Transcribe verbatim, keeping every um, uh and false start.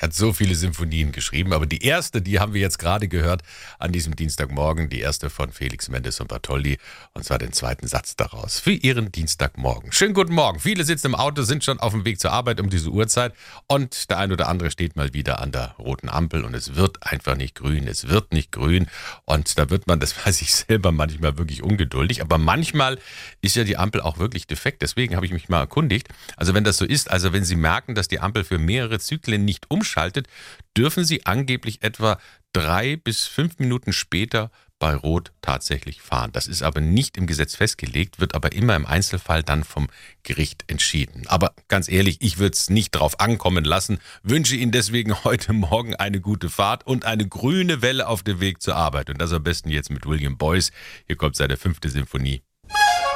Er hat so viele Symphonien geschrieben, aber die erste, die haben wir jetzt gerade gehört an diesem Dienstagmorgen, die erste von Felix Mendes und Bartholdy, und zwar den zweiten Satz daraus für Ihren Dienstagmorgen. Schönen guten Morgen. Viele sitzen im Auto, sind schon auf dem Weg zur Arbeit um diese Uhrzeit und der ein oder andere steht mal wieder an der roten Ampel und es wird einfach nicht grün. Es wird nicht grün und da wird man, das weiß ich selber, manchmal wirklich ungeduldig, aber manchmal ist ja die Ampel auch wirklich defekt. Deswegen habe ich mich mal erkundigt. Also wenn das so ist, also wenn Sie merken, dass die Ampel für mehrere Zyklen nicht umschaltet, dürfen Sie angeblich etwa drei bis fünf Minuten später bei Rot tatsächlich fahren. Das ist aber nicht im Gesetz festgelegt, wird aber immer im Einzelfall dann vom Gericht entschieden. Aber ganz ehrlich, ich würde es nicht drauf ankommen lassen, wünsche Ihnen deswegen heute Morgen eine gute Fahrt und eine grüne Welle auf dem Weg zur Arbeit. Und das am besten jetzt mit William Boyce. Hier kommt seine fünfte Symphonie.